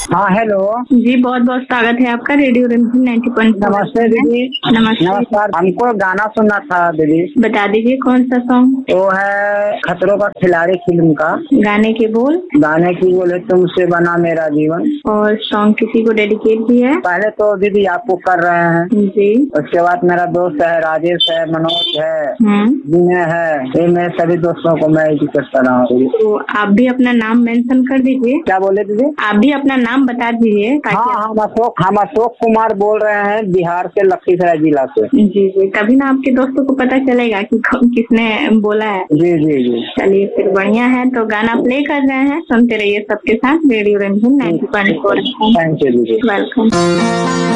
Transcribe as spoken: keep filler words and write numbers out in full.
हाँ हेलो जी, बहुत बहुत स्वागत है आपका रेडियो रिमझिम नाइन्टी पॉइंट फोर। नमस्ते दीदी। नमस्ते। नमस्कार। हमको गाना सुनना था दीदी। बता दीजिए कौन सा सॉन्ग। वो है खतरों का खिलाड़ी फिल्म का। गाने के बोल। गाने की बोले तुमसे बना मेरा जीवन। और सॉन्ग किसी को डेडिकेट भी है। पहले तो दीदी आपको कर रहे हैं जी। उसके बाद मेरा दोस्त है राजेश है, मनोज है, हम्म। विनय है, ये मेरे सभी दोस्तों को मैं एजुकेट कर रहा हूँ। तो आप भी अपना नाम मेंशन कर दीजिए। क्या बोले दीदी? आप भी अपना नाम बता दीजिए। हाँ हम अशोक हम अशोक कुमार बोल रहे हैं बिहार से, लखीसराय जिला से। जी जी, तभी ना आपके दोस्तों को पता चलेगा कि कौन किसने बोला है। जी जी जी। चलिए फिर बढ़िया है, तो गाना प्ले कर रहे हैं, सुनते रहिए सबके साथ रेडियो रिमझिम ninety point four. Thank you दीदी। वेलकम।